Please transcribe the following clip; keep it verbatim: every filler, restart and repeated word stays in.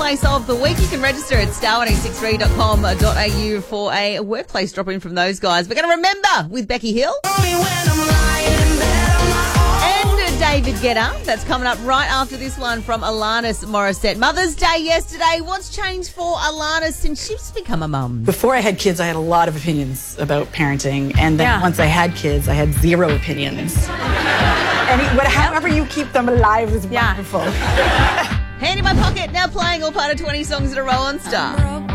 Workplace of the Week. You can register at star one eight six three dot com dot a u for a workplace drop-in from those guys. We're going to remember with Becky Hill. And David Guetta. That's coming up right after this one from Alanis Morissette. Mother's Day yesterday. What's changed for Alanis since she's become a mum? Before I had kids, I had a lot of opinions about parenting. And then Yeah. once I had kids, I had zero opinions. And it- but however you keep them alive is Yeah. wonderful. Hand in my pocket, now playing all part of twenty songs in a row on Star.